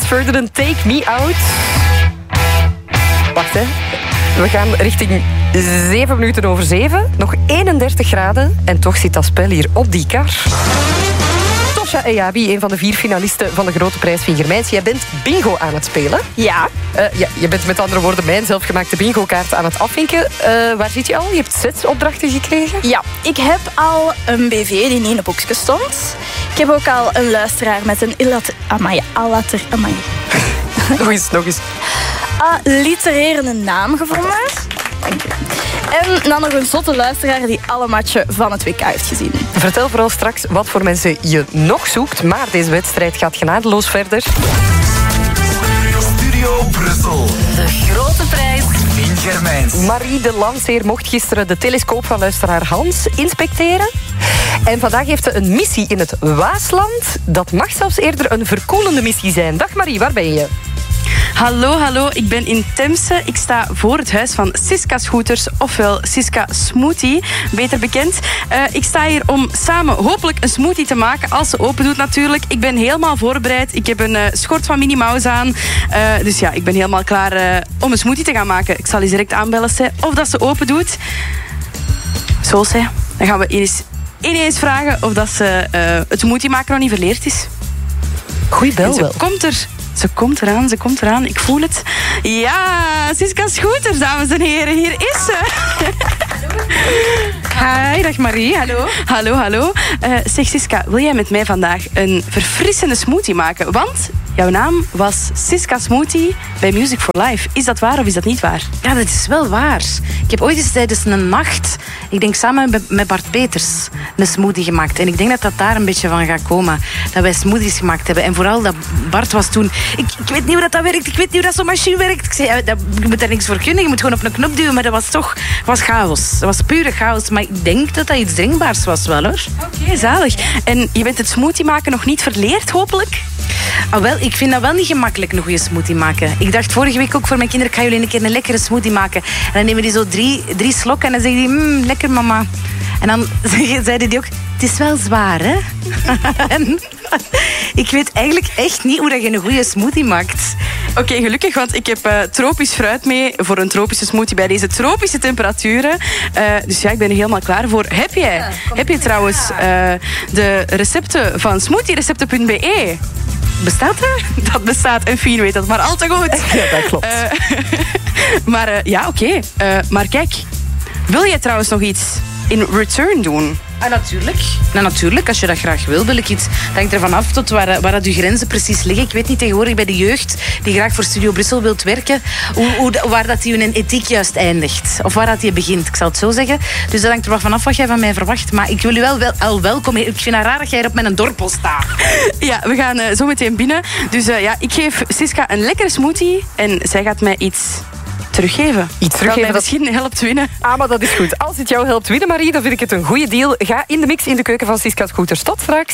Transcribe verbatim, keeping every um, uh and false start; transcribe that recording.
Ferdinand, Take Me Out. Wacht, hè. We gaan richting zeven minuten over zeven. Nog eenendertig graden. En toch zit dat spel hier op die kar. Tosha Eyabi, een van de vier finalisten van de Grote Prijs Vingermijns. Jij bent bingo aan het spelen. Ja. Uh, ja. Je bent met andere woorden mijn zelfgemaakte bingo-kaart aan het afvinken. Uh, waar zit je al? Je hebt zes opdrachten gekregen? Ja, ik heb al een B V die niet in een boekje stond. Ik heb ook al een luisteraar met een illat... Amai, allater... Amai. nog eens, nog eens. Allitererende naam gevonden. Dank je. En dan nog een zotte luisteraar die alle matchen van het W K heeft gezien. Vertel vooral straks wat voor mensen je nog zoekt. Maar deze wedstrijd gaat genadeloos verder. Studio Brussel. De Grote Prijs Vingermijns. Marie de Landseer mocht gisteren de telescoop van luisteraar Hans inspecteren. En vandaag heeft ze een missie in het Waasland. Dat mag zelfs eerder een verkoelende missie zijn. Dag Marie, waar ben je? Hallo, hallo. Ik ben in Temse. Ik sta voor het huis van Siska Scooters, ofwel Siska Smoothie, beter bekend. Uh, ik sta hier om samen hopelijk een smoothie te maken, als ze open doet natuurlijk. Ik ben helemaal voorbereid. Ik heb een uh, schort van Minnie Mouse aan. Uh, dus ja, ik ben helemaal klaar uh, om een smoothie te gaan maken. Ik zal eens direct aanbellen, Sê, of dat ze open doet. Zo, Sê. Dan gaan we eens ineens vragen of dat ze uh, het smoothie maken nog niet verleerd is. Goeie bel wel. Ze komt er. Ze komt eraan, ze komt eraan. Ik voel het. Ja, Siska Scooters, dames en heren. Hier is ze. Hi, dag Marie. Hallo. Hallo, hallo. Uh, zeg Siska, wil jij met mij vandaag een verfrissende smoothie maken? Want jouw naam was Siska Smoothie bij Music for Life. Is dat waar of is dat niet waar? Ja, dat is wel waar. Ik heb ooit eens tijdens een nacht, ik denk samen met Bart Peters, een smoothie gemaakt. En ik denk dat dat daar een beetje van gaat komen. Dat wij smoothies gemaakt hebben. En vooral dat Bart was toen... Ik, ik weet niet hoe dat, dat werkt, ik weet niet hoe dat zo'n machine werkt. Ik zei, dat, je moet daar niks voor kunnen, je moet gewoon op een knop duwen. Maar dat was toch was chaos. Dat was pure chaos. Maar ik denk dat dat iets drinkbaars was wel, hoor. Oké, okay, zalig. En je bent het smoothie maken nog niet verleerd, hopelijk? Ah, wel, ik vind dat wel niet gemakkelijk, een goede smoothie maken. Ik dacht vorige week ook voor mijn kinderen, ik ga jullie een keer een lekkere smoothie maken. En dan nemen die zo drie, drie slokken en dan zeggen die, mmm, lekker mama. En dan zeiden die ook, het is wel zwaar, hè? En ik weet eigenlijk echt niet hoe dat je een goede smoothie maakt. Oké, okay, gelukkig, want ik heb uh, tropisch fruit mee voor een tropische smoothie bij deze tropische temperaturen. Uh, dus ja, ik ben er helemaal klaar voor. Heb jij, ja, heb je trouwens uh, de recepten van smoothierecepten punt b e? Bestaat dat? Dat bestaat en Fien weet dat maar al te goed. Ja, dat klopt. Uh, maar uh, ja, oké. Okay. Uh, maar kijk, wil jij trouwens nog iets in return doen? Ah, natuurlijk. Nou, natuurlijk, als je dat graag wil, wil ik iets. Het hangt ervan af tot waar, waar dat uw grenzen precies liggen. Ik weet niet tegenwoordig bij de jeugd die graag voor Studio Brussel wilt werken, hoe, hoe, waar dat die hun ethiek juist eindigt. Of waar dat die begint, ik zal het zo zeggen. Dus dat hangt er wat vanaf wat jij van mij verwacht. Maar ik wil u wel, wel al welkom. Ik vind het raar dat jij hier op mijn dorpel staat. Ja, we gaan uh, zo meteen binnen. Dus uh, ja, ik geef Siska een lekkere smoothie en zij gaat mij iets teruggeven. Iets teruggeven dat misschien dat... helpt winnen. Ah, maar dat is goed. Als het jou helpt winnen, Marie, dan vind ik het een goede deal. Ga in de mix in de keuken van Siska Scooters. Tot straks.